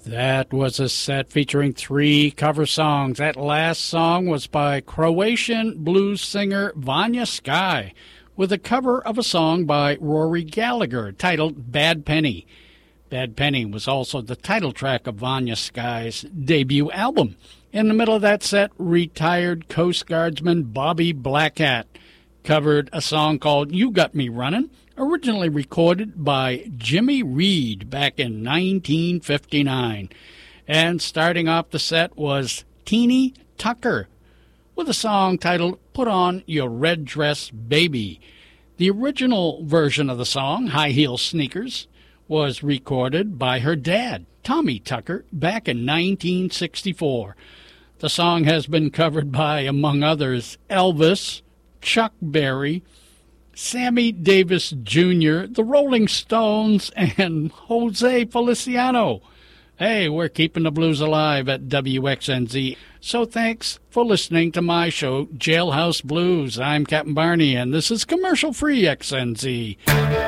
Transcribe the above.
That was a set featuring 3 cover songs. That last song was by Croatian blues singer Vanja Sky with a cover of a song by Rory Gallagher titled Bad Penny. Bad Penny was also the title track of Vanja Sky's debut album. In the middle of that set, retired Coast Guardsman Bobby Blackhat covered a song called You Got Me Runnin', originally recorded by Jimmy Reed back in 1959. And starting off the set was Teeny Tucker with a song titled Put On Your Red Dress Baby. The original version of the song, High Heel Sneakers, was recorded by her dad, Tommy Tucker, back in 1964. The song has been covered by, among others, Elvis, Chuck Berry, Sammy Davis Jr., the Rolling Stones, and Jose Feliciano. Hey, we're keeping the blues alive at WXNZ. So thanks for listening to my show, Jailhouse Blues. I'm Captain Barney, and this is commercial-free XNZ.